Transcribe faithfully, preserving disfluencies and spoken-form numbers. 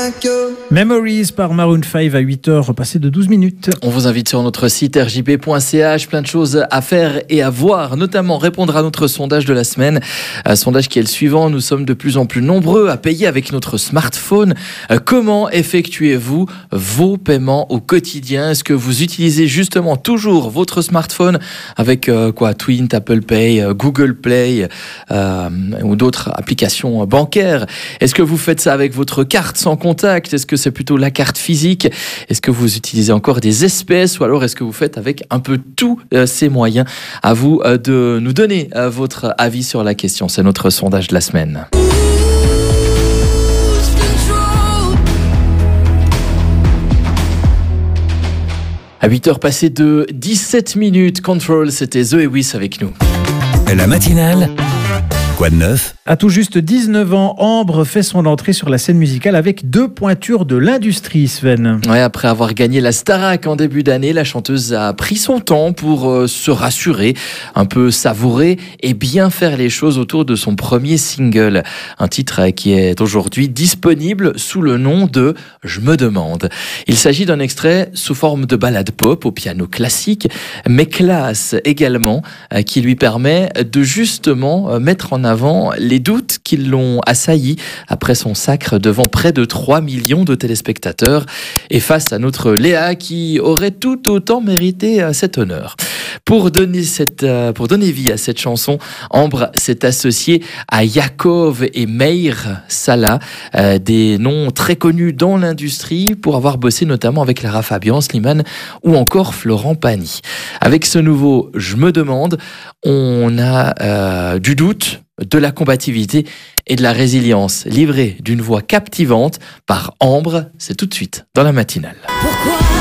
Memories par Maroon cinq à huit heures, passé de douze minutes. On vous invite sur notre site r j p point c h, plein de choses à faire et à voir, notamment répondre à notre sondage de la semaine. Un sondage qui est le suivant: nous sommes de plus en plus nombreux à payer avec notre smartphone. Comment effectuez-vous vos paiements au quotidien? Est-ce que vous utilisez justement toujours votre smartphone avec euh, quoi, Twint, Apple Pay, euh, Google Play euh, ou d'autres applications bancaires? Est-ce que vous faites ça avec votre carte sans contact? Est-ce que c'est plutôt la carte physique? Est-ce que vous utilisez encore des espèces, ou alors est-ce que vous faites avec un peu tous euh, ces moyens? À vous euh, de nous donner euh, votre avis sur la question. C'est notre sondage de la semaine. À huit heures passées de dix-sept minutes, Control, c'était Zoé Wiss avec nous. La matinale, quoi de neuf? À tout juste dix-neuf ans, Ambre fait son entrée sur la scène musicale avec deux pointures de l'industrie, Sven. Ouais, après avoir gagné la Starac en début d'année, la chanteuse a pris son temps pour euh, se rassurer, un peu savourer et bien faire les choses autour de son premier single. Un titre euh, qui est aujourd'hui disponible sous le nom de « Je me demande ». Il s'agit d'un extrait sous forme de ballade pop au piano classique, mais classe également, euh, qui lui permet de justement euh, mettre en avant les doutes qui l'ont assailli après son sacre devant près de trois millions de téléspectateurs et face à notre Léa qui aurait tout autant mérité cet honneur. Pour donner, cette, pour donner vie à cette chanson, Ambre s'est associée à Yakov et Meir Salah, euh, des noms très connus dans l'industrie pour avoir bossé notamment avec Lara Fabian, Slimane ou encore Florent Pagny. Avec ce nouveau « Je me demande », on a euh, du doute, de la combativité et de la résilience, livrée d'une voix captivante par Ambre. C'est tout de suite dans la matinale. Pourquoi